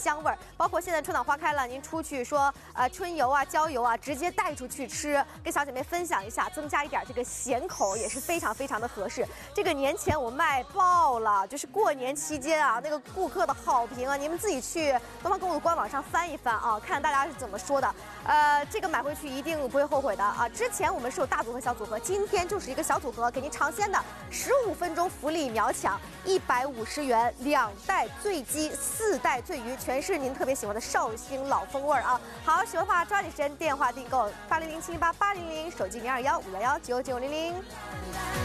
香味儿。包括现在春暖花开了，您出去说春游啊、郊游啊，直接带出去吃，跟小姐妹分享一下，增加一点这个咸口也是非常非常的合适。这个年前我卖爆了，就是过年期间啊，那个顾客的好评啊，你们自己去东方购物的官网上翻一翻啊，看大家是怎么说的。这个买回去一定不会后悔的啊！之前我们是有大组合、小组合，今天就是一个小组合，给您尝鲜的15分钟福利秒抢，150元2袋醉鸡，4袋醉鱼，全是您特别喜欢的绍兴老风味啊！好，喜欢的话抓紧时间电话订购8007888000，手机021-511-9900。